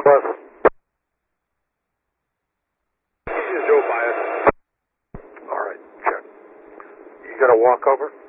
Bus. This is Joe Bias. All right, check. You got to walk over?